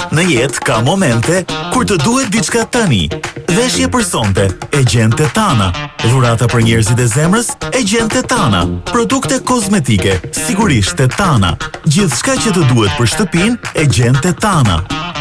Në jetë ka momente kur të duhet diçka tani. Veshje për sonte e gjen Tetana. Dhurata për njerëzit e zemrës e gjen Tetana. Produkte kozmetike, sigurisht Tetana. Gjithçka që të duhet për shtëpinë e gjen Tetana.